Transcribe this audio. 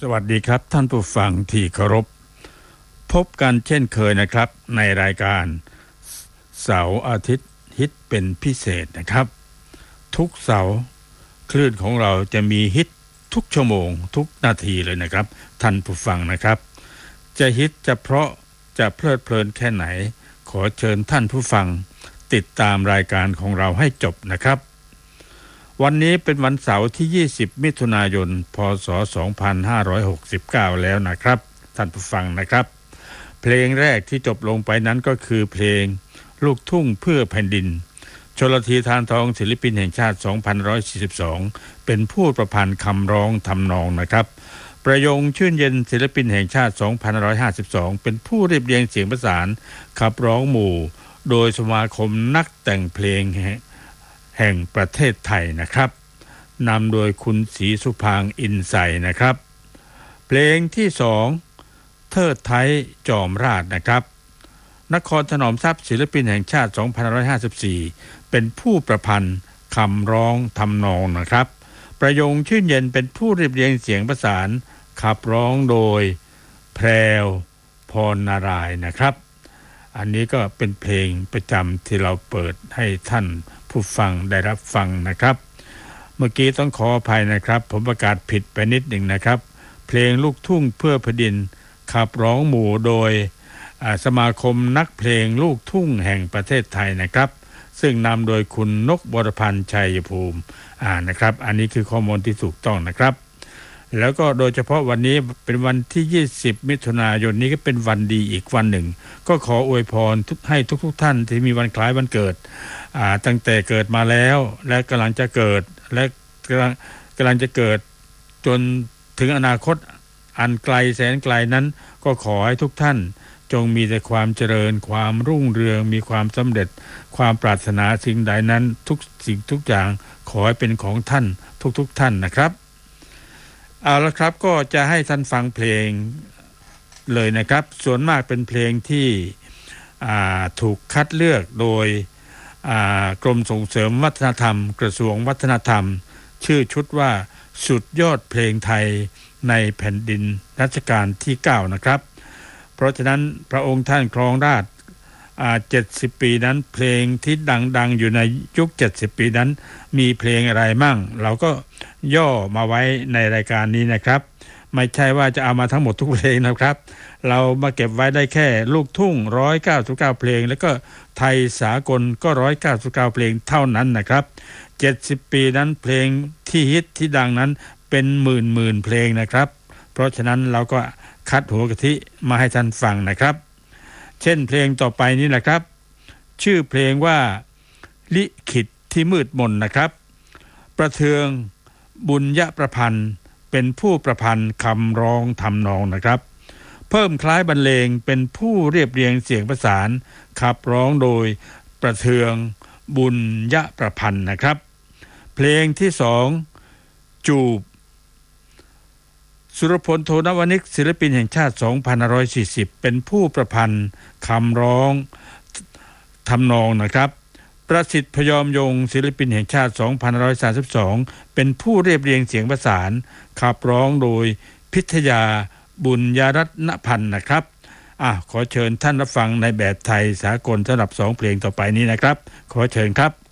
วัสดีครับท่านผู้ฟังที่เคารพพบกันเช่นเคยนะครับในรายการเสาร์อาทิตย์ฮิตเป็นพิเศษนะครับทุกเสาร์คลื่นของเราจะมีฮิตทุกชั่วโมงทุกนาทีเลยนะครับท่านผู้ฟังนะครับจะฮิตจะเพราะจะเพลิดเพลินแค่ไหนขอเชิญท่านผู้ฟังติดตามรายการของเราให้จบนะครับวันนี้เป็นวันเสาร์ที่20มิถุนายนพศ2569แล้วนะครับท่านผู้ฟังนะครับเพลงแรกที่จบลงไปนั้นก็คือเพลงลูกทุ่งเพื่อแผ่นดินชลธีธารทองศิลปินแห่งชาติ2542เป็นผู้ประพันธ์คำร้องทำนองนะครับประยงชื่นเย็นศิลปินแห่งชาติ2552เป็นผู้เรียบเรียงเสียงประสานขับร้องหมู่โดยสมาคมนักแต่งเพลงแห่งประเทศไทยนะครับนำโดยคุณศรีสุพางค์อินไซนะครับเพลงที่2เทิดไทยจอมราชนะครับนครถนอมทรัพย์ศิลปินแห่งชาติ2554เป็นผู้ประพันธ์คำร้องทำนองนะครับประยงชื่นเย็นเป็นผู้เรียบเรียงเสียงประสานขับร้องโดยแพรวพรนารายณ์นะครับอันนี้ก็เป็นเพลงประจำที่เราเปิดให้ท่านผู้ฟังได้รับฟังนะครับเมื่อกี้ต้องขออภัยนะครับผมประกาศผิดไปนิดหนึ่งนะครับเพลงลูกทุ่งเพื่อแผ่นดินขับร้องหมู่โดยสมาคมนักเพลงลูกทุ่งแห่งประเทศไทยนะครับซึ่งนำโดยคุณนกบรพันธ์ชัยภูมินะครับอันนี้คือข้อมูลที่ถูกต้องนะครับแล้วก็โดยเฉพาะวันนี้เป็นวันที่20มิถุนายนนี้ก็เป็นวันดีอีกวันหนึ่งก็ขออวยพรให้ทุกท่านที่มีวันคล้ายวันเกิดตั้งแต่เกิดมาแล้วและกำลังจะเกิดและกำลังจะเกิดจนถึงอนาคตอันไกลแสนไกลนั้นก็ขอให้ทุกท่านจงมีแต่ความเจริญความรุ่งเรืองมีความสำเร็จความปรารถนาสิ่งใดนั้นทุกสิ่งทุกอย่างขอให้เป็นของท่านทุกท่านนะครับเอาละครับก็จะให้ท่านฟังเพลงเลยนะครับส่วนมากเป็นเพลงที่ถูกคัดเลือกโดยกรมส่งเสริมวัฒนธรรมกระทรวงวัฒนธรรมชื่อชุดว่าสุดยอดเพลงไทยในแผ่นดินรัชกาลที่9นะครับเพราะฉะนั้นพระองค์ท่านครองราช70ปีนั้นเพลงที่ดังอยู่ในยุค70ปีนั้นมีเพลงอะไรมั่งเราก็ย่อมาไว้ในรายการนี้นะครับไม่ใช่ว่าจะเอามาทั้งหมดทุกเพลงนะครับเรามาเก็บไว้ได้แค่ลูกทุ่ง199เพลงแล้วก็ไทยสากลก็199เพลงเท่านั้นนะครับ70ปีนั้นเพลงที่ฮิตที่ดังนั้นเป็นหมื่นเพลงนะครับเพราะฉะนั้นเราก็คัดหัวกะทิมาให้ท่านฟังนะครับเช่นเพลงต่อไปนี้นะครับชื่อเพลงว่าลิขิตที่มืดมนนะครับประเทืองบุญยประพันธ์เป็นผู้ประพันธ์คำร้องทำนองนะครับเพิ่มคล้ายบรรเลงเป็นผู้เรียบเรียงเสียงประสานขับร้องโดยประเทืองบุญยประพันธ์นะครับเพลงที่2จูบสุรพลโทนวนิกศิลปินแห่งชาติ2540เป็นผู้ประพันธ์คำร้องทำนองนะครับประสิทธิ์พยอมยงศิลปินแห่งชาติ2532เป็นผู้เรียบเรียงเสียงประสานขับร้องโดยพิทยาบุญยรัตนพันธ์นะครับขอเชิญท่านรับฟังในแบบไทยสากลสำหรับ2เพลงต่อไปนี้นะครับขอเชิญครับ